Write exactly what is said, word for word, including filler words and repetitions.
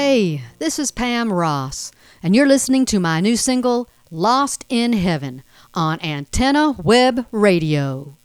Hey, this is Pam Ross, and you're listening to my new single, Lost in Heaven, on Antenna Web Radio.